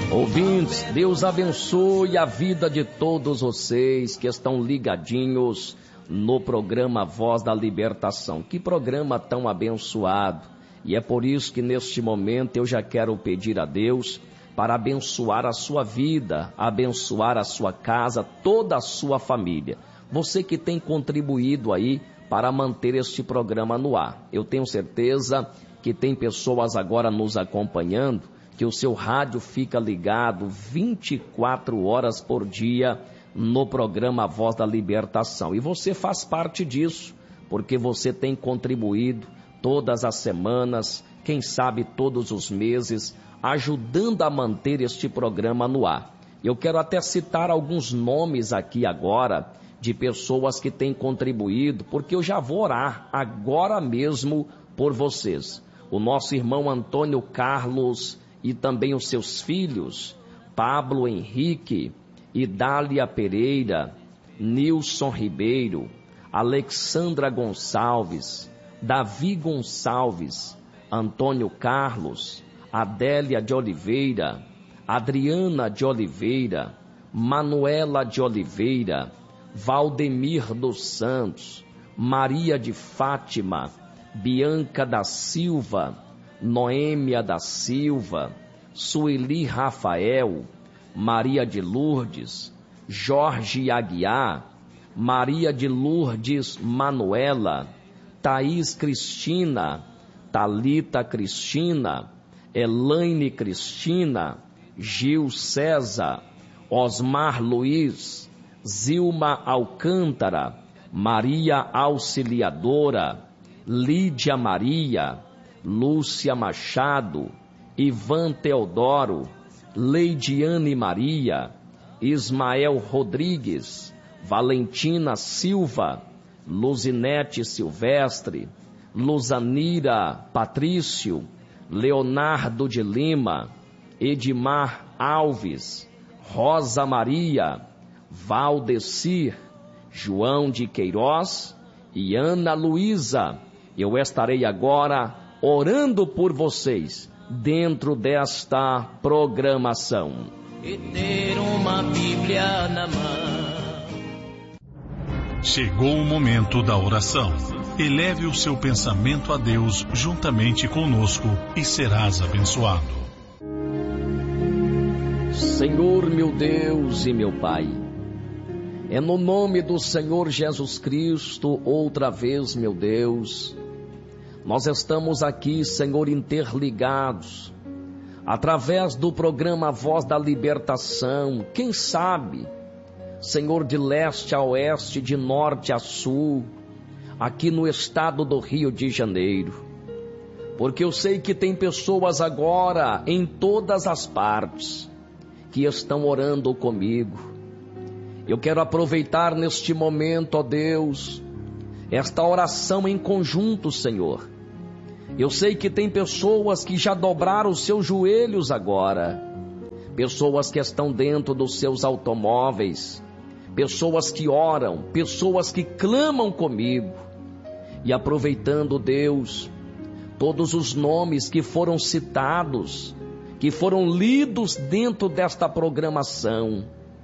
Ouvintes, Deus abençoe a vida de todos vocês que estão ligadinhos no programa Voz da Libertação. Que programa tão abençoado! E é por isso que neste momento eu já quero pedir a Deus para abençoar a sua vida, abençoar a sua casa, toda a sua família. Você que tem contribuído aí para manter este programa no ar. Eu tenho certeza que tem pessoas agora nos acompanhando, que o seu rádio fica ligado 24 horas por dia no programa Voz da Libertação. E você faz parte disso, porque você tem contribuído todas as semanas, quem sabe todos os meses, ajudando a manter este programa no ar. Eu quero até citar alguns nomes aqui agora de pessoas que têm contribuído, porque eu já vou orar agora mesmo por vocês. O nosso irmão Antônio Carlos e também os seus filhos, Pablo Henrique, Idália Pereira, Nilson Ribeiro, Alexandra Gonçalves, Davi Gonçalves, Antônio Carlos, Adélia de Oliveira, Adriana de Oliveira, Manuela de Oliveira, Valdemir dos Santos, Maria de Fátima, Bianca da Silva, Noêmia da Silva, Sueli Rafael, Maria de Lourdes, Jorge Aguiar, Maria de Lourdes Manuela, Thaís Cristina, Talita Cristina, Elaine Cristina, Gil César, Osmar Luiz, Zilma Alcântara, Maria Auxiliadora, Lídia Maria, Lúcia Machado, Ivan Teodoro, Leidiane Maria, Ismael Rodrigues, Valentina Silva, Luzinete Silvestre, Luzanira Patrício, Leonardo de Lima, Edmar Alves, Rosa Maria, Valdecir, João de Queiroz e Ana Luísa. Eu estarei agora orando por vocês dentro desta programação. E ter uma Bíblia na mão. Chegou o momento da oração. Eleve o seu pensamento a Deus juntamente conosco e serás abençoado. Senhor meu Deus e meu Pai, é no nome do Senhor Jesus Cristo, outra vez, meu Deus, nós estamos aqui, Senhor, interligados, através do programa Voz da Libertação, quem sabe, Senhor, de leste a oeste, de norte a sul, aqui no estado do Rio de Janeiro, porque eu sei que tem pessoas agora em todas as partes que estão orando comigo. Eu quero aproveitar neste momento, ó Deus, esta oração em conjunto, Senhor. Eu sei que tem pessoas que já dobraram os seus joelhos agora, pessoas que estão dentro dos seus automóveis, pessoas que oram, pessoas que clamam comigo. E aproveitando, Deus, todos os nomes que foram citados, que foram lidos dentro desta programação,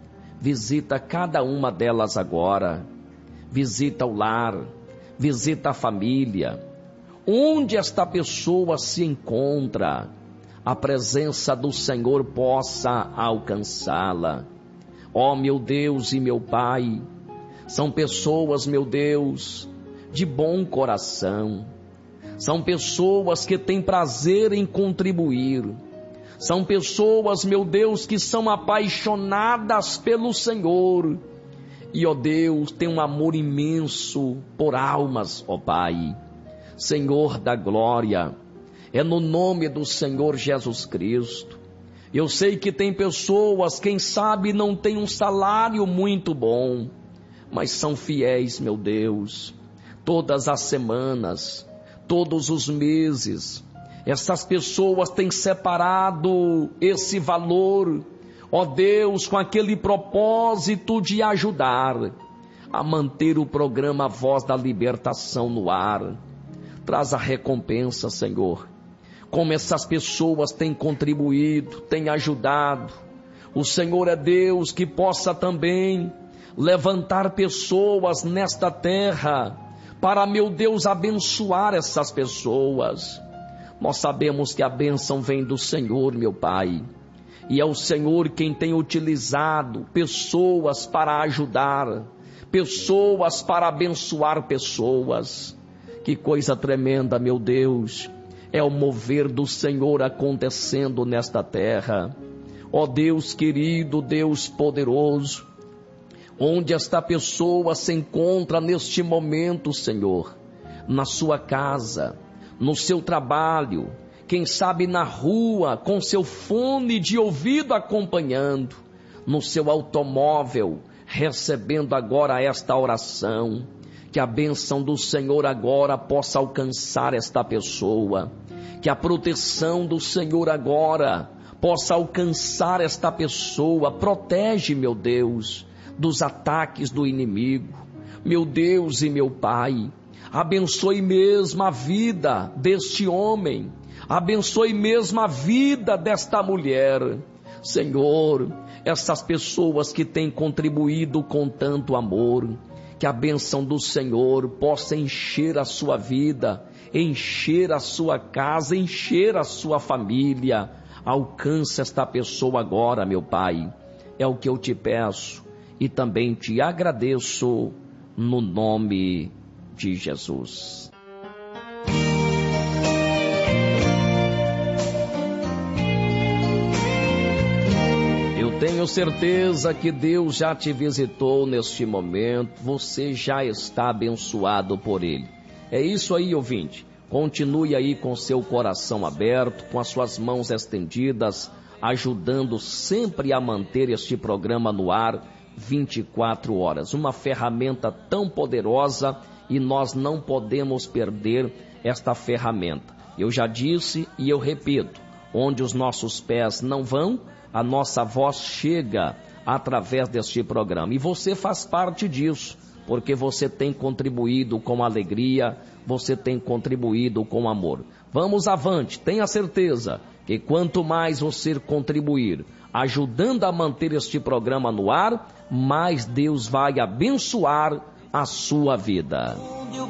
visita cada uma delas agora, visita o lar, visita a família, onde esta pessoa se encontra, a presença do Senhor possa alcançá-la. Ó meu Deus e meu Pai, são pessoas, meu Deus, de bom coração, são pessoas que têm prazer em contribuir, são pessoas, meu Deus, que são apaixonadas pelo Senhor. E, ó Deus, tem um amor imenso por almas, ó Pai. Senhor da glória, é no nome do Senhor Jesus Cristo. Eu sei que tem pessoas, quem sabe não tem um salário muito bom, mas são fiéis, meu Deus. Todas as semanas, todos os meses, essas pessoas têm separado esse valor, ó Deus, com aquele propósito de ajudar a manter o programa Voz da Libertação no ar. Traz a recompensa, Senhor. como essas pessoas têm contribuído, têm ajudado. O Senhor é Deus que possa também levantar pessoas nesta terra para, meu Deus, abençoar essas pessoas. Nós sabemos que a bênção vem do Senhor, meu Pai, e é o Senhor quem tem utilizado pessoas para ajudar, pessoas para abençoar pessoas. Que coisa tremenda, meu Deus, é o mover do Senhor acontecendo nesta terra. Ó Deus querido, Deus poderoso, onde esta pessoa se encontra neste momento, Senhor, na sua casa, no seu trabalho, quem sabe na rua, com seu fone de ouvido acompanhando, no seu automóvel, recebendo agora esta oração, que a bênção do Senhor agora possa alcançar esta pessoa, que a proteção do Senhor agora possa alcançar esta pessoa. Protege, meu Deus, dos ataques do inimigo, meu Deus e meu Pai. Abençoe mesmo a vida deste homem, abençoe mesmo a vida desta mulher. Senhor, essas pessoas que têm contribuído com tanto amor, que a bênção do Senhor possa encher a sua vida, encher a sua casa, encher a sua família. Alcança esta pessoa agora, meu Pai, é o que eu te peço e também te agradeço no nome de Jesus. Eu tenho certeza que Deus já te visitou neste momento, você já está abençoado por Ele. É isso aí, ouvinte. Continue aí com seu coração aberto, com as suas mãos estendidas, ajudando sempre a manter este programa no ar 24 horas. Uma ferramenta tão poderosa e nós não podemos perder esta ferramenta. Eu já disse e eu repito, onde os nossos pés não vão, a nossa voz chega através deste programa. E você faz parte disso, porque você tem contribuído com alegria, você tem contribuído com amor. Vamos avante, tenha certeza que quanto mais você contribuir, ajudando a manter este programa no ar, mais Deus vai abençoar a sua vida.